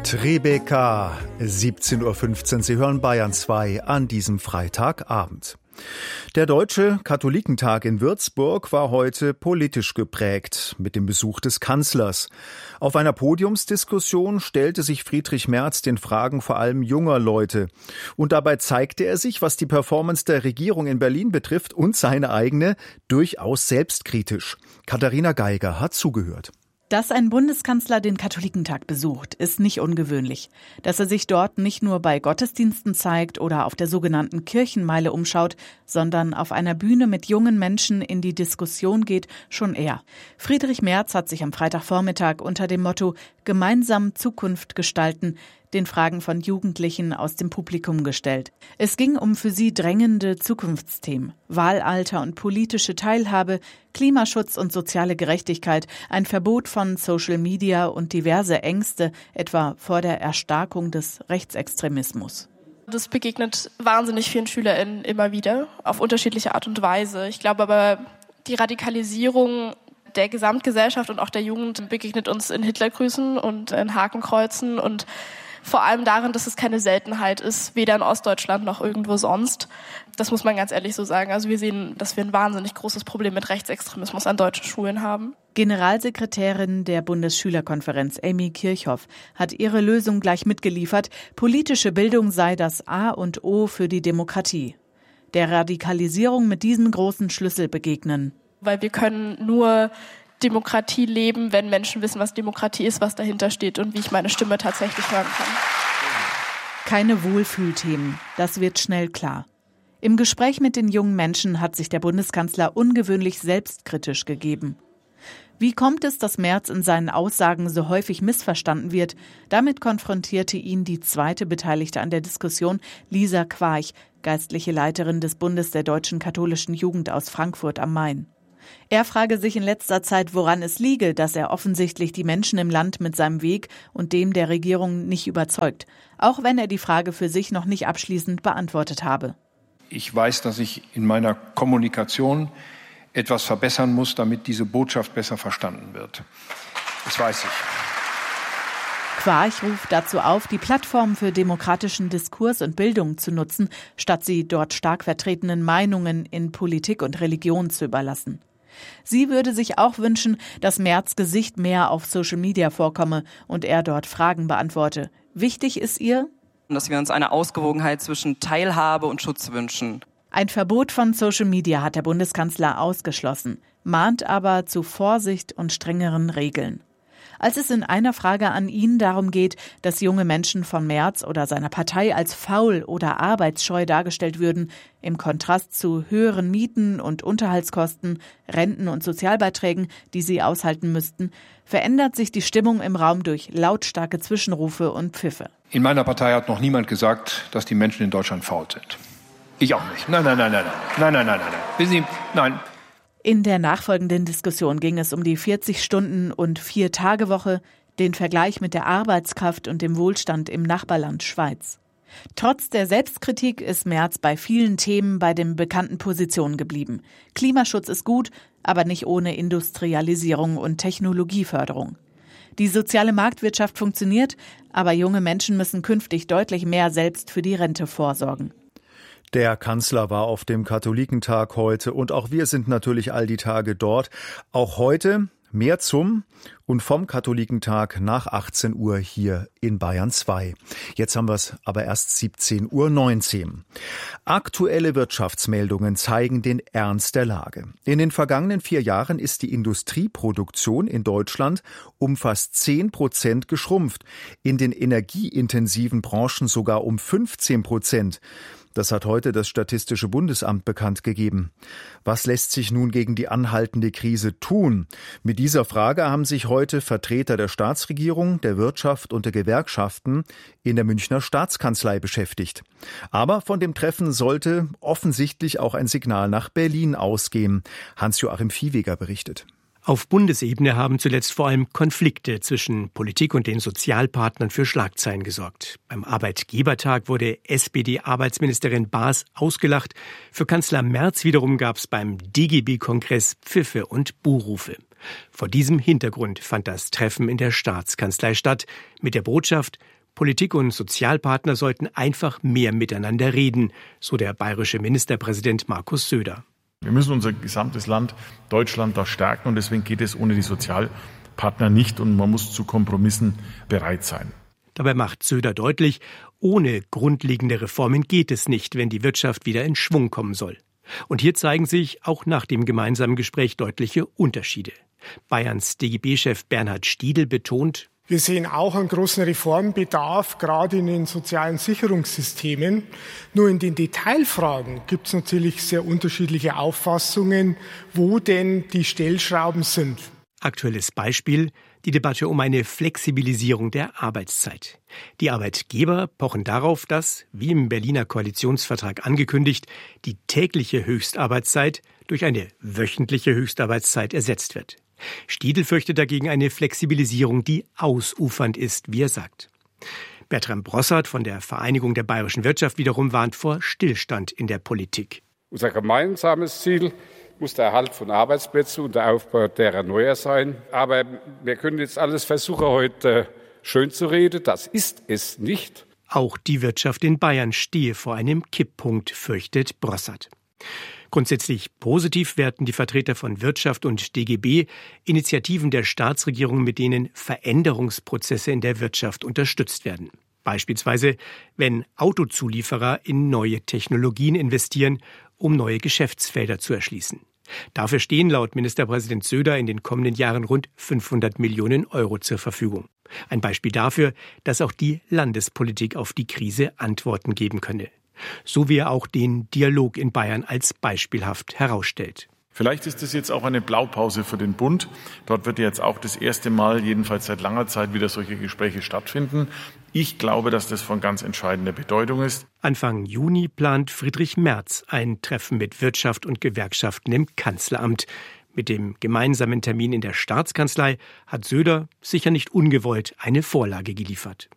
Tribeca, 17:15 Uhr. Sie hören Bayern 2 an diesem Freitagabend. Der Deutsche Katholikentag in Würzburg war heute politisch geprägt mit dem Besuch des Kanzlers. Auf einer Podiumsdiskussion stellte sich Friedrich Merz den Fragen vor allem junger Leute. Und dabei zeigte er sich, was die Performance der Regierung in Berlin betrifft und seine eigene, durchaus selbstkritisch. Katharina Geiger hat zugehört. Dass ein Bundeskanzler den Katholikentag besucht, ist nicht ungewöhnlich. Dass er sich dort nicht nur bei Gottesdiensten zeigt oder auf der sogenannten Kirchenmeile umschaut, sondern auf einer Bühne mit jungen Menschen in die Diskussion geht, schon eher. Friedrich Merz hat sich am Freitagvormittag unter dem Motto »Gemeinsam Zukunft gestalten« den Fragen von Jugendlichen aus dem Publikum gestellt. Es ging um für sie drängende Zukunftsthemen. Wahlalter und politische Teilhabe, Klimaschutz und soziale Gerechtigkeit, ein Verbot von Social Media und diverse Ängste, etwa vor der Erstarkung des Rechtsextremismus. Das begegnet wahnsinnig vielen SchülerInnen immer wieder, auf unterschiedliche Art und Weise. Ich glaube aber, die Radikalisierung der Gesamtgesellschaft und auch der Jugend begegnet uns in Hitlergrüßen und in Hakenkreuzen und vor allem darin, dass es keine Seltenheit ist, weder in Ostdeutschland noch irgendwo sonst. Das muss man ganz ehrlich so sagen. Also wir sehen, dass wir ein wahnsinnig großes Problem mit Rechtsextremismus an deutschen Schulen haben. Generalsekretärin der Bundesschülerkonferenz Amy Kirchhoff hat ihre Lösung gleich mitgeliefert. Politische Bildung sei das A und O für die Demokratie. Der Radikalisierung mit diesem großen Schlüssel begegnen. Weil wir können nur Demokratie leben, wenn Menschen wissen, was Demokratie ist, was dahinter steht und wie ich meine Stimme tatsächlich hören kann. Keine Wohlfühlthemen, das wird schnell klar. Im Gespräch mit den jungen Menschen hat sich der Bundeskanzler ungewöhnlich selbstkritisch gegeben. Wie kommt es, dass Merz in seinen Aussagen so häufig missverstanden wird? Damit konfrontierte ihn die zweite Beteiligte an der Diskussion, Lisa Quarch, geistliche Leiterin des Bundes der Deutschen Katholischen Jugend aus Frankfurt am Main. Er frage sich in letzter Zeit, woran es liege, dass er offensichtlich die Menschen im Land mit seinem Weg und dem der Regierung nicht überzeugt, auch wenn er die Frage für sich noch nicht abschließend beantwortet habe. Ich weiß, dass ich in meiner Kommunikation etwas verbessern muss, damit diese Botschaft besser verstanden wird. Das weiß ich. Quarch ruft dazu auf, die Plattform für demokratischen Diskurs und Bildung zu nutzen, statt sie dort stark vertretenen Meinungen in Politik und Religion zu überlassen. Sie würde sich auch wünschen, dass Merz' Gesicht mehr auf Social Media vorkomme und er dort Fragen beantworte. Wichtig ist ihr, dass wir uns eine Ausgewogenheit zwischen Teilhabe und Schutz wünschen. Ein Verbot von Social Media hat der Bundeskanzler ausgeschlossen, mahnt aber zu Vorsicht und strengeren Regeln. Als es in einer Frage an ihn darum geht, dass junge Menschen von Merz oder seiner Partei als faul oder arbeitsscheu dargestellt würden, im Kontrast zu höheren Mieten und Unterhaltskosten, Renten und Sozialbeiträgen, die sie aushalten müssten, verändert sich die Stimmung im Raum durch lautstarke Zwischenrufe und Pfiffe. In meiner Partei hat noch niemand gesagt, dass die Menschen in Deutschland faul sind. Ich auch nicht. Nein. Wissen Sie, nein. In der nachfolgenden Diskussion ging es um die 40-Stunden- und 4-Tage-Woche, den Vergleich mit der Arbeitskraft und dem Wohlstand im Nachbarland Schweiz. Trotz der Selbstkritik ist Merz bei vielen Themen bei den bekannten Positionen geblieben. Klimaschutz ist gut, aber nicht ohne Industrialisierung und Technologieförderung. Die soziale Marktwirtschaft funktioniert, aber junge Menschen müssen künftig deutlich mehr selbst für die Rente vorsorgen. Der Kanzler war auf dem Katholikentag heute und auch wir sind natürlich all die Tage dort. Auch heute mehr zum und vom Katholikentag nach 18 Uhr hier in Bayern 2. Jetzt haben wir es aber erst 17:19 Uhr. Aktuelle Wirtschaftsmeldungen zeigen den Ernst der Lage. In den vergangenen 4 Jahren ist die Industrieproduktion in Deutschland um fast 10% geschrumpft. In den energieintensiven Branchen sogar um 15%. Das hat heute das Statistische Bundesamt bekannt gegeben. Was lässt sich nun gegen die anhaltende Krise tun? Mit dieser Frage haben sich heute Vertreter der Staatsregierung, der Wirtschaft und der Gewerkschaften in der Münchner Staatskanzlei beschäftigt. Aber von dem Treffen sollte offensichtlich auch ein Signal nach Berlin ausgehen. Hans-Joachim Viehweger berichtet. Auf Bundesebene haben zuletzt vor allem Konflikte zwischen Politik und den Sozialpartnern für Schlagzeilen gesorgt. Beim Arbeitgebertag wurde SPD-Arbeitsministerin Baas ausgelacht. Für Kanzler Merz wiederum gab es beim DGB-Kongress Pfiffe und Buhrufe. Vor diesem Hintergrund fand das Treffen in der Staatskanzlei statt, mit der Botschaft, Politik und Sozialpartner sollten einfach mehr miteinander reden, so der bayerische Ministerpräsident Markus Söder. Wir müssen unser gesamtes Land, Deutschland, da stärken und deswegen geht es ohne die Sozialpartner nicht und man muss zu Kompromissen bereit sein. Dabei macht Söder deutlich, ohne grundlegende Reformen geht es nicht, wenn die Wirtschaft wieder in Schwung kommen soll. Und hier zeigen sich auch nach dem gemeinsamen Gespräch deutliche Unterschiede. Bayerns DGB-Chef Bernhard Stiedl betont: Wir sehen auch einen großen Reformbedarf, gerade in den sozialen Sicherungssystemen. Nur in den Detailfragen gibt es natürlich sehr unterschiedliche Auffassungen, wo denn die Stellschrauben sind. Aktuelles Beispiel: die Debatte um eine Flexibilisierung der Arbeitszeit. Die Arbeitgeber pochen darauf, dass, wie im Berliner Koalitionsvertrag angekündigt, die tägliche Höchstarbeitszeit durch eine wöchentliche Höchstarbeitszeit ersetzt wird. Stiedl fürchtet dagegen eine Flexibilisierung, die ausufernd ist, wie er sagt. Bertram Brossart von der Vereinigung der bayerischen Wirtschaft wiederum warnt vor Stillstand in der Politik. Unser gemeinsames Ziel muss der Erhalt von Arbeitsplätzen und der Aufbau derer neuer sein. Aber wir können jetzt alles versuchen, heute schön zu reden. Das ist es nicht. Auch die Wirtschaft in Bayern stehe vor einem Kipppunkt, fürchtet Brossart. Grundsätzlich positiv werten die Vertreter von Wirtschaft und DGB Initiativen der Staatsregierung, mit denen Veränderungsprozesse in der Wirtschaft unterstützt werden. Beispielsweise, wenn Autozulieferer in neue Technologien investieren, um neue Geschäftsfelder zu erschließen. Dafür stehen laut Ministerpräsident Söder in den kommenden Jahren rund 500 Millionen Euro zur Verfügung. Ein Beispiel dafür, dass auch die Landespolitik auf die Krise Antworten geben könne. So wie er auch den Dialog in Bayern als beispielhaft herausstellt. Vielleicht ist es jetzt auch eine Blaupause für den Bund. Dort wird jetzt auch das erste Mal, jedenfalls seit langer Zeit, wieder solche Gespräche stattfinden. Ich glaube, dass das von ganz entscheidender Bedeutung ist. Anfang Juni plant Friedrich Merz ein Treffen mit Wirtschaft und Gewerkschaften im Kanzleramt. Mit dem gemeinsamen Termin in der Staatskanzlei hat Söder sicher nicht ungewollt eine Vorlage geliefert.